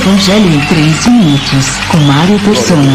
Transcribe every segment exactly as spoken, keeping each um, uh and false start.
Evangelho em três minutos, com Mário Persona.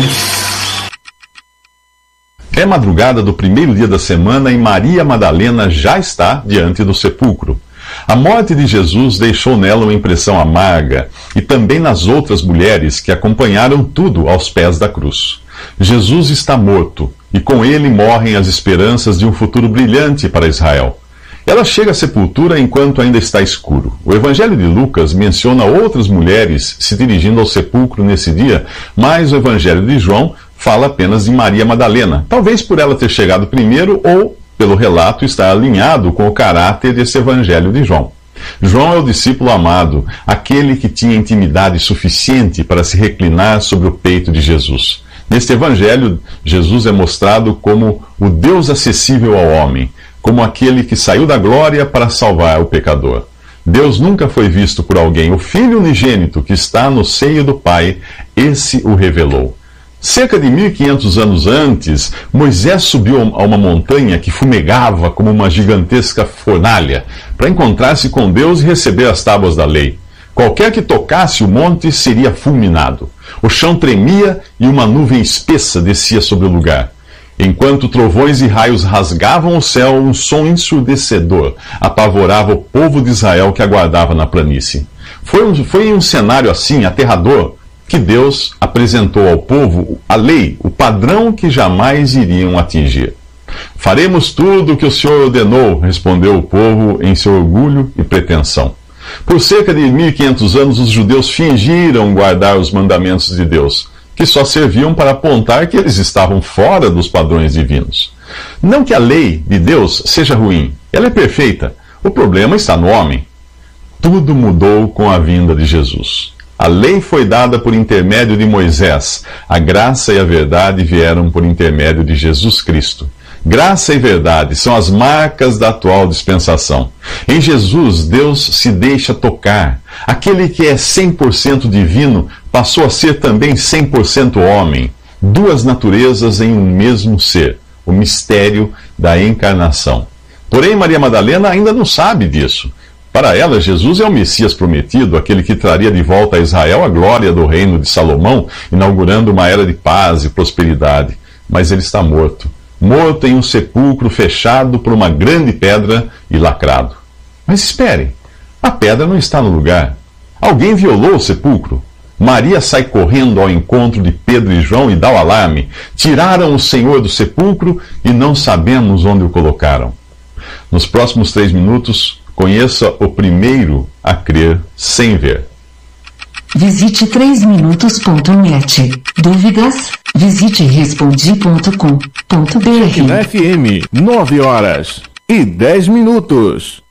É madrugada do primeiro dia da semana e Maria Madalena já está diante do sepulcro. A morte de Jesus deixou nela uma impressão amarga e também nas outras mulheres que acompanharam tudo aos pés da cruz. Jesus está morto e com ele morrem as esperanças de um futuro brilhante para Israel. Ela chega à sepultura enquanto ainda está escuro. O Evangelho de Lucas menciona outras mulheres se dirigindo ao sepulcro nesse dia, mas o Evangelho de João fala apenas de Maria Madalena, talvez por ela ter chegado primeiro ou pelo relato estar alinhado com o caráter desse Evangelho de João. João é o discípulo amado, aquele que tinha intimidade suficiente para se reclinar sobre o peito de Jesus. Neste Evangelho, Jesus é mostrado como o Deus acessível ao homem, como aquele que saiu da glória para salvar o pecador. Deus nunca foi visto por alguém. O Filho unigênito que está no seio do Pai, esse o revelou. Cerca de mil e quinhentos anos antes, Moisés subiu a uma montanha que fumegava como uma gigantesca fornalha, para encontrar-se com Deus e receber as tábuas da lei. Qualquer que tocasse o monte seria fulminado. O chão tremia e uma nuvem espessa descia sobre o lugar. Enquanto trovões e raios rasgavam o céu, um som ensurdecedor apavorava o povo de Israel que aguardava na planície. Foi um, foi um cenário assim, aterrador, que Deus apresentou ao povo a lei, o padrão que jamais iriam atingir. Faremos tudo o que o Senhor ordenou, respondeu o povo em seu orgulho e pretensão. Por cerca de mil e quinhentos anos, os judeus fingiram guardar os mandamentos de Deus, que só serviam para apontar que eles estavam fora dos padrões divinos. Não que a lei de Deus seja ruim, ela é perfeita. O problema está no homem. Tudo mudou com a vinda de Jesus. A lei foi dada por intermédio de Moisés. A graça e a verdade vieram por intermédio de Jesus Cristo. Graça e verdade são as marcas da atual dispensação. Em Jesus, Deus se deixa tocar. Aquele que é cem por cento divino passou a ser também cem por cento homem. Duas naturezas em um mesmo ser. O mistério da encarnação. Porém, Maria Madalena ainda não sabe disso. Para ela, Jesus é o Messias prometido, aquele que traria de volta a Israel a glória do reino de Salomão, inaugurando uma era de paz e prosperidade. Mas ele está morto. Morto em um sepulcro fechado por uma grande pedra e lacrado. Mas espere, a pedra não está no lugar. Alguém violou o sepulcro. Maria sai correndo ao encontro de Pedro e João e dá o alarme. Tiraram o Senhor do sepulcro e não sabemos onde o colocaram. Nos próximos três minutos, conheça o primeiro a crer sem ver. Visite três minutos ponto net. Dúvidas? Visite respondi ponto com ponto br. Na F M, nove horas e dez minutos.